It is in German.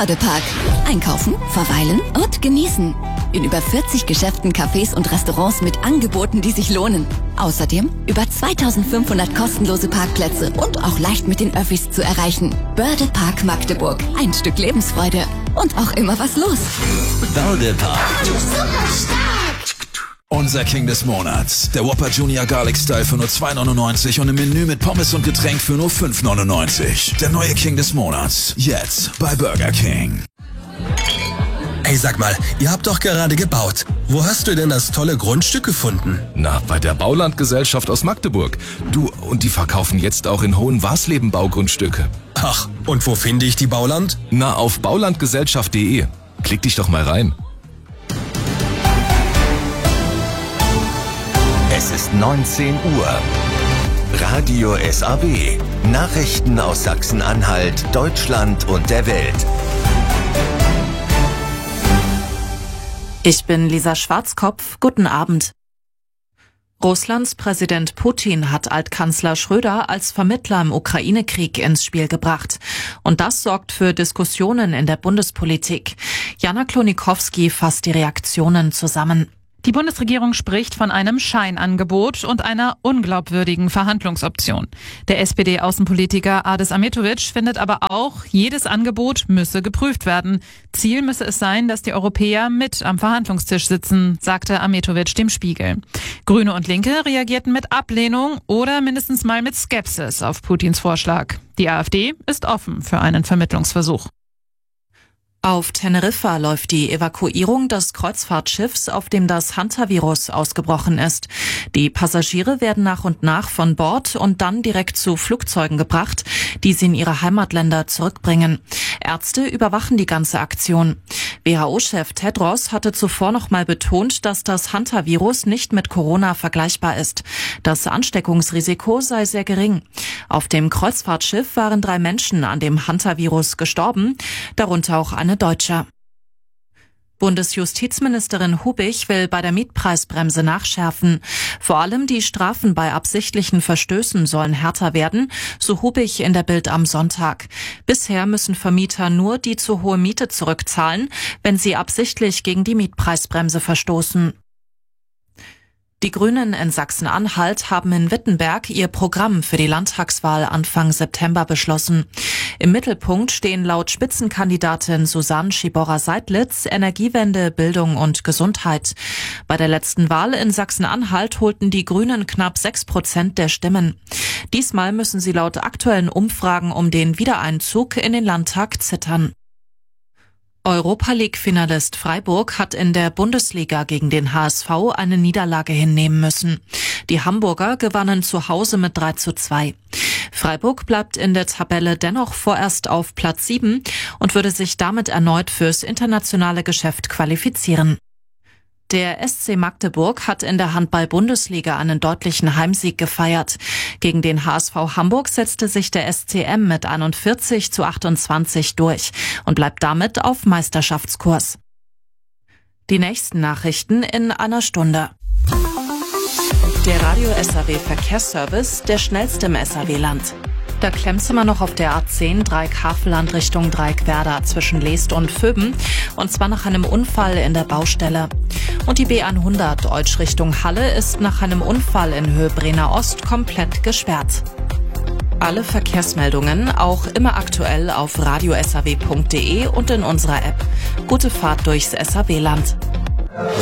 Bördepark. Einkaufen, verweilen und genießen. In über 40 Geschäften, Cafés und Restaurants mit Angeboten, die sich lohnen. Außerdem über 2500 kostenlose Parkplätze und auch leicht mit den Öffis zu erreichen. Bördepark Magdeburg. Ein Stück Lebensfreude. Und auch immer was los. Bördepark. Unser King des Monats. Der Whopper Junior Garlic Style für nur 2,99 und im Menü mit Pommes und Getränk für nur 5,99. Der neue King des Monats. Jetzt bei Burger King. Ey, sag mal, ihr habt doch gerade gebaut. Wo hast du denn das tolle Grundstück gefunden? Na, bei der Baulandgesellschaft aus Magdeburg. Du, und die verkaufen jetzt auch in Hohenwarsleben Baugrundstücke. Ach, und wo finde ich die Bauland? Na, auf baulandgesellschaft.de. Klick dich doch mal rein. Es ist 19 Uhr. Radio SAW. Nachrichten aus Sachsen-Anhalt, Deutschland und der Welt. Ich bin Lisa Schwarzkopf. Guten Abend. Russlands Präsident Putin hat Altkanzler Schröder als Vermittler im Ukraine-Krieg ins Spiel gebracht. Und das sorgt für Diskussionen in der Bundespolitik. Jana Klonikowski fasst die Reaktionen zusammen. Die Bundesregierung spricht von einem Scheinangebot und einer unglaubwürdigen Verhandlungsoption. Der SPD-Außenpolitiker Adis Ahmetovic findet aber auch, jedes Angebot müsse geprüft werden. Ziel müsse es sein, dass die Europäer mit am Verhandlungstisch sitzen, sagte Ahmetovic dem Spiegel. Grüne und Linke reagierten mit Ablehnung oder mindestens mal mit Skepsis auf Putins Vorschlag. Die AfD ist offen für einen Vermittlungsversuch. Auf Teneriffa läuft die Evakuierung des Kreuzfahrtschiffs, auf dem das Hantavirus ausgebrochen ist. Die Passagiere werden nach und nach von Bord und dann direkt zu Flugzeugen gebracht, die sie in ihre Heimatländer zurückbringen. Ärzte überwachen die ganze Aktion. WHO-Chef Tedros hatte zuvor noch mal betont, dass das Hantavirus nicht mit Corona vergleichbar ist. Das Ansteckungsrisiko sei sehr gering. Auf dem Kreuzfahrtschiff waren 3 Menschen an dem Hantavirus gestorben, darunter auch eine Deutsche. Bundesjustizministerin Hubich will bei der Mietpreisbremse nachschärfen. Vor allem die Strafen bei absichtlichen Verstößen sollen härter werden, so Hubich in der Bild am Sonntag. Bisher müssen Vermieter nur die zu hohe Miete zurückzahlen, wenn sie absichtlich gegen die Mietpreisbremse verstoßen. Die Grünen in Sachsen-Anhalt haben in Wittenberg ihr Programm für die Landtagswahl Anfang September beschlossen. Im Mittelpunkt stehen laut Spitzenkandidatin Susanne Schiborra-Seidlitz Energiewende, Bildung und Gesundheit. Bei der letzten Wahl in Sachsen-Anhalt holten die Grünen knapp 6% der Stimmen. Diesmal müssen sie laut aktuellen Umfragen um den Wiedereinzug in den Landtag zittern. Europa-League-Finalist Freiburg hat in der Bundesliga gegen den HSV eine Niederlage hinnehmen müssen. Die Hamburger gewannen zu Hause mit 3:2. Freiburg bleibt in der Tabelle dennoch vorerst auf Platz 7 und würde sich damit erneut fürs internationale Geschäft qualifizieren. Der SC Magdeburg hat in der Handball-Bundesliga einen deutlichen Heimsieg gefeiert. Gegen den HSV Hamburg setzte sich der SCM mit 41:28 durch und bleibt damit auf Meisterschaftskurs. Die nächsten Nachrichten in einer Stunde. Der Radio SAW Verkehrsservice, der schnellste im SAW-Land. Da klemmt's immer noch auf der A10 Dreieck-Havelland Richtung Dreieck-Werder zwischen Leest und Vöben, und zwar nach einem Unfall in der Baustelle. Und die B100 Deutsch Richtung Halle ist nach einem Unfall in Höhe Brenner Ost komplett gesperrt. Alle Verkehrsmeldungen auch immer aktuell auf radiosaw.de und in unserer App. Gute Fahrt durchs SAW-Land.